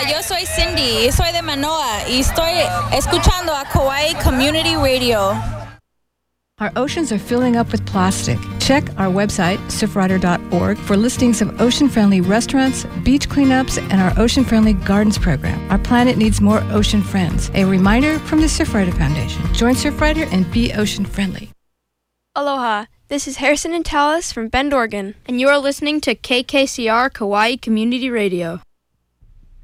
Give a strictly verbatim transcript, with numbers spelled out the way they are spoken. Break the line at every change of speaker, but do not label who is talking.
Hola, yo soy Cindy, soy de Manoa y estoy escuchando a Kauai Community Radio.
Our oceans are filling up with plastic. Check our website, surfrider dot org, for listings of ocean-friendly restaurants, beach cleanups, and our ocean-friendly gardens program. Our planet needs more ocean friends. A reminder from the Surfrider Foundation. Join Surfrider and be ocean-friendly.
Aloha. This is Harrison and Talis from Bend, Oregon, and you are listening to K K C R Kauai Community Radio.